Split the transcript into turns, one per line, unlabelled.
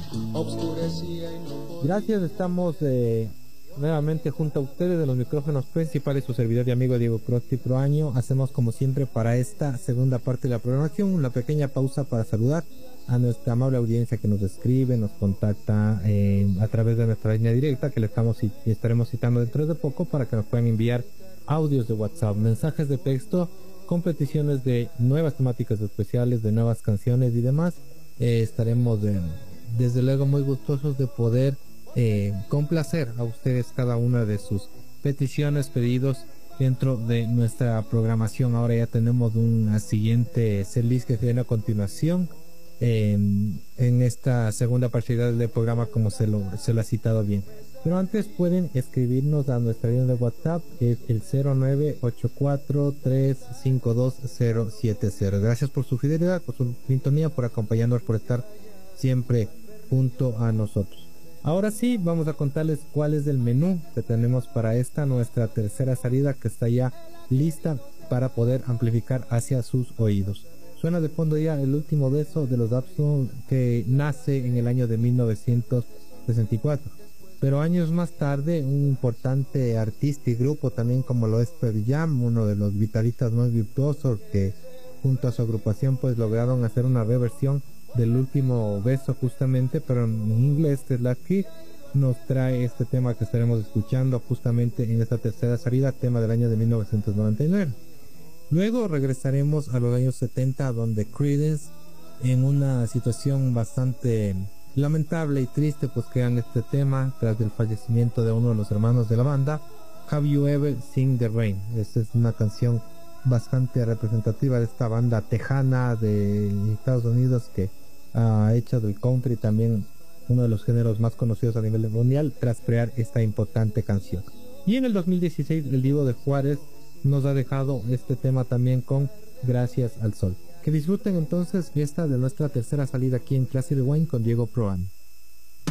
Gracias, estamos nuevamente junto a ustedes de los micrófonos principales, su servidor y amigo Diego Crosti Proaño. Hacemos como siempre para esta segunda parte de la programación una pequeña pausa para saludar a nuestra amable audiencia que nos escribe, nos contacta a través de nuestra línea directa que le estaremos citando dentro de poco para que nos puedan enviar audios de WhatsApp, mensajes de texto con peticiones de nuevas temáticas especiales, de nuevas canciones y demás. Estaremos desde luego muy gustosos de poder complacer a ustedes cada una de sus peticiones, pedidos dentro de nuestra programación. Ahora ya tenemos una siguiente setlist que viene a continuación en esta segunda parcialidad del programa, como se lo ha citado bien. Pero antes pueden escribirnos a nuestra línea de WhatsApp, que es el 0984352070. Gracias por su fidelidad, por su sintonía, por acompañarnos, por estar siempre junto a nosotros. Ahora sí, vamos a contarles cuál es el menú que tenemos para esta nuestra tercera salida, que está ya lista para poder amplificar hacia sus oídos. Suena de fondo ya el último beso de los Absons, que nace en el año de 1964. Pero años más tarde, un importante artista y grupo también como lo es Pearl Jam, uno de los guitarristas más virtuosos, que junto a su agrupación pues lograron hacer una reversión del último beso justamente, pero en inglés, que es la que nos trae este tema que estaremos escuchando justamente en esta tercera salida, tema del año de 1999. Luego regresaremos a los años 70, donde Creedence, en una situación bastante lamentable y triste, pues crean este tema tras el fallecimiento de uno de los hermanos de la banda, Have You Ever Seen the Rain. Esta es una canción bastante representativa de esta banda tejana de Estados Unidos, que ha hecho del country también uno de los géneros más conocidos a nivel mundial tras crear esta importante canción. Y en el 2016 el Divo de Juárez nos ha dejado este tema también con Gracias al Sol. Que disfruten entonces esta de nuestra tercera salida aquí en Classic Rewind con Diego Proaño.